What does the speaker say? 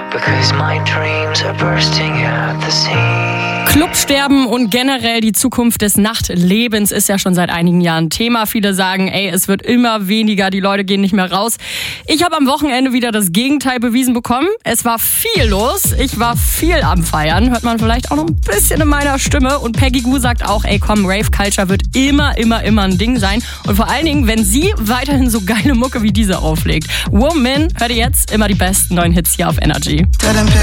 because my dreams are bursting at the seams. Clubsterben und generell die Zukunft des Nachtlebens ist ja schon seit einigen Jahren Thema. Viele sagen, es wird immer weniger, die Leute gehen nicht mehr raus. Ich habe am Wochenende wieder das Gegenteil bewiesen bekommen. Es war viel los, ich war viel am Feiern. Hört man vielleicht auch noch ein bisschen in meiner Stimme. Und Peggy Gou sagt auch, Rave Culture wird immer ein Ding sein. Und vor allen Dingen, wenn sie weiterhin so geile Mucke wie diese auflegt. Woman, hört ihr jetzt immer die besten neuen Hits hier auf Energy.